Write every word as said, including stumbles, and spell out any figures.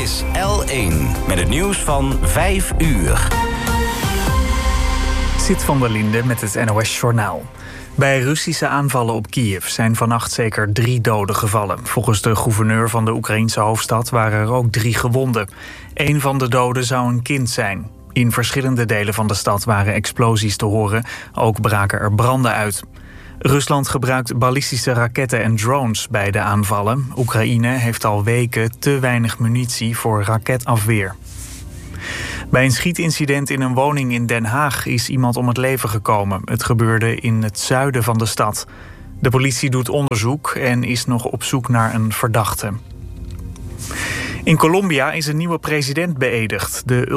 is L één met het nieuws van vijf uur. Zit van der Linde met het N O S-journaal. Bij Russische aanvallen op Kiev zijn vannacht zeker drie doden gevallen. Volgens de gouverneur van de Oekraïense hoofdstad waren er ook drie gewonden. Eén van de doden zou een kind zijn. In verschillende delen van de stad waren explosies te horen. Ook braken er branden uit. Rusland gebruikt ballistische raketten en drones bij de aanvallen. Oekraïne heeft al weken te weinig munitie voor raketafweer. Bij een schietincident in een woning in Den Haag is iemand om het leven gekomen. Het gebeurde in het zuiden van de stad. De politie doet onderzoek en is nog op zoek naar een verdachte. In Colombia is een nieuwe president beëdigd. De